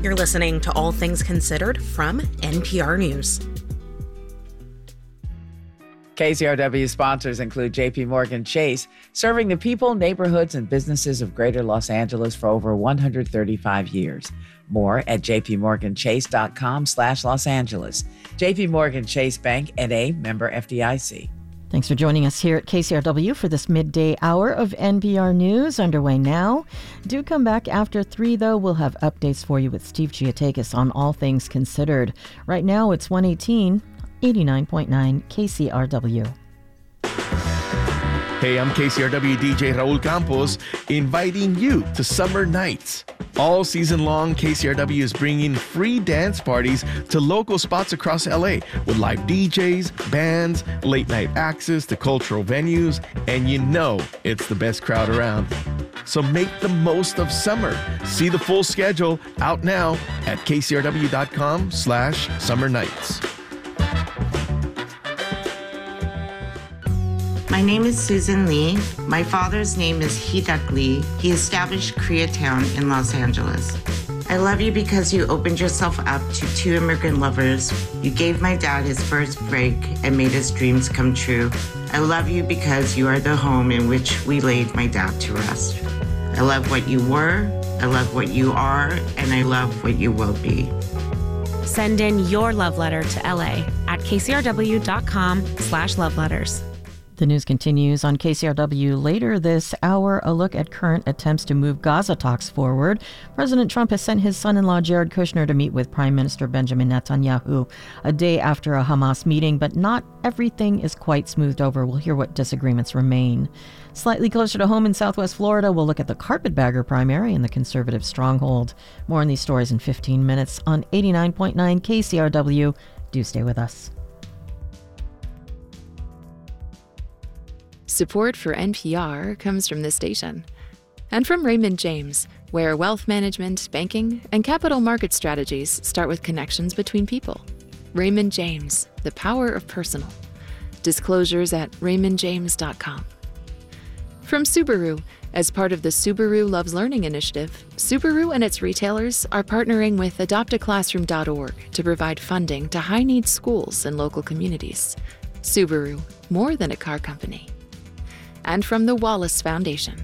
You're listening to All Things Considered from NPR News. KCRW sponsors include J.P. Morgan Chase, serving the people, neighborhoods, and businesses of Greater Los Angeles for over 135 years. More at jpmorganchase.com/Los Angeles. J.P. Morgan Chase Bank, N.A., member FDIC. Thanks for joining us here at KCRW for this midday hour of NPR News, underway now. Do come back after 3, though. We'll have updates for you with Steve Giatakis on All Things Considered. Right now, it's 1:18, 89.9 KCRW. Hey, I'm KCRW DJ Raul Campos, inviting you to Summer Nights. All season long, KCRW is bringing free dance parties to local spots across LA with live DJs, bands, late night access to cultural venues, and you know it's the best crowd around. So make the most of summer. See the full schedule out now at kcrw.com/summer nights. My name is Susan Lee. My father's name is Hee-Duck Lee. He established Koreatown in Los Angeles. I love you because you opened yourself up to 2 immigrant lovers. You gave my dad his first break and made his dreams come true. I love you because you are the home in which we laid my dad to rest. I love what you were, I love what you are, and I love what you will be. Send in your love letter to LA at kcrw.com/loveletters. The news continues on KCRW later this hour. A look at current attempts to move Gaza talks forward. President Trump has sent his son-in-law Jared Kushner to meet with Prime Minister Benjamin Netanyahu a day after a Hamas meeting, but not everything is quite smoothed over. We'll hear what disagreements remain. Slightly closer to home in Southwest Florida, we'll look at the carpetbagger primary in the conservative stronghold. More on these stories in 15 minutes on 89.9 KCRW. Do stay with us. Support for NPR comes from this station and from Raymond James, where wealth management, banking, and capital market strategies start with connections between people. Raymond James, the power of personal. Disclosures at raymondjames.com. From Subaru, as part of the Subaru Loves Learning initiative, Subaru and its retailers are partnering with adoptaclassroom.org to provide funding to high-needs schools and local communities. Subaru, more than a car company. And from the Wallace Foundation.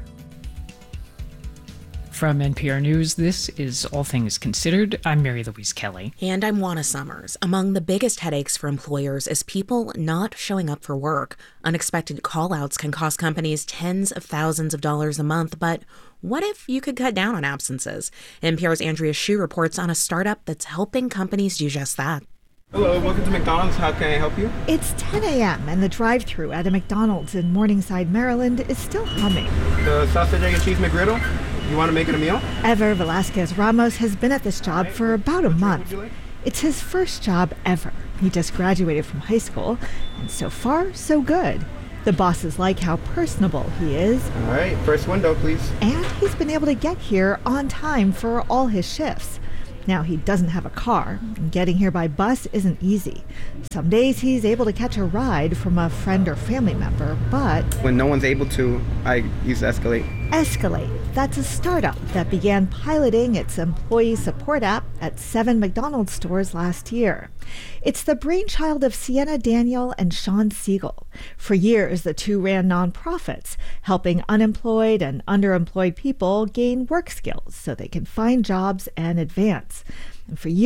From NPR News, this is All Things Considered. I'm Mary Louise Kelly. And I'm Juana Summers. Among the biggest headaches for employers is people not showing up for work. Unexpected call-outs can cost companies tens of thousands of dollars a month, but what if you could cut down on absences? NPR's Andrea Hsu reports on a startup that's helping companies do just that. Hello, welcome to McDonald's. How can I help you? It's 10 a.m. and the drive-thru at a McDonald's in Morningside, Maryland is still humming. The sausage, egg, and cheese McGriddle. You want to make it a meal? Ever Velasquez Ramos has been at this job for about a month. It's his first job ever. He just graduated from high school, and so far, so good. The bosses like how personable he is. All right, first window, please. And he's been able to get here on time for all his shifts. Now, he doesn't have a car, and getting here by bus isn't easy. Some days he's able to catch a ride from a friend or family member, but when no one's able to, I use Escalate. Escalate, that's a startup that began piloting its employee support app at 7 McDonald's stores last year. It's the brainchild of Sienna Daniel and Sean Siegel. For years, the two ran nonprofits, helping unemployed and underemployed people gain work skills so they can find jobs and advance. And for years,